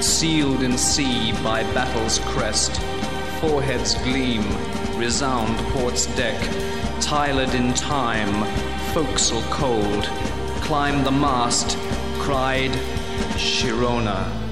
sealed in sea by battle's crest. Foreheads gleam, resound port's deck, tired in time, forecastle cold. Climbed the mast, cried Sharona.